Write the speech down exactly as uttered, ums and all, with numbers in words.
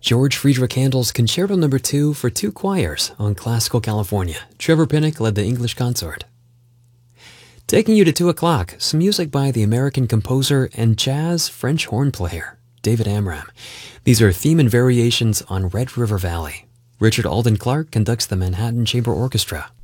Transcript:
George Friedrich Handel's Concerto Number two for two choirs on Classical California. Trevor Pinnock led the English consort. Taking you to two o'clock, some music by the American composer and jazz French horn player, David Amram. These are theme and variations on Red River Valley. Richard Alden Clark conducts the Manhattan Chamber Orchestra.